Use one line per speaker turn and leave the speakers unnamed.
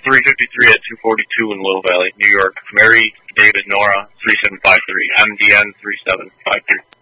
353 at 242 in Little Valley, New York. Mary, David, Nora, 3753. MDN 3753.